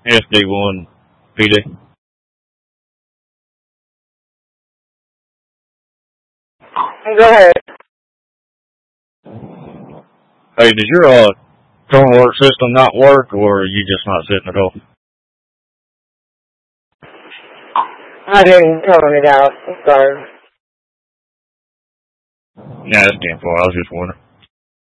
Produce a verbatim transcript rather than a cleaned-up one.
S D one P D. Go ahead. Hey, does your uh, current work system not work, or are you just not sitting at all? I didn't turn it out. I'm sorry. Yeah, that's ten four. I was just wondering.